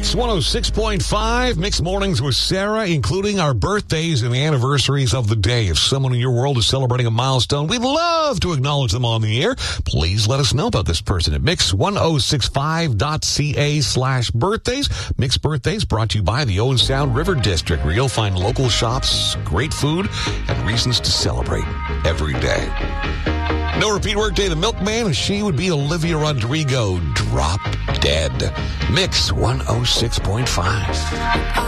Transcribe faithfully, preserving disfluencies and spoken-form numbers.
Mix one oh six point five, Mix Mornings with Sarah, including our birthdays and the anniversaries of the day. If someone in your world is celebrating a milestone, we'd love to acknowledge them on the air. Please let us know about this person at mix ten sixty-five dot c a slash birthdays. Mix Birthdays brought to you by the Owen Sound River District, where you'll find local shops, great food, and reasons to celebrate every day. No repeat workday, the milkman, and she would be Olivia Rodrigo, Drop Dead. Mix one oh six point five.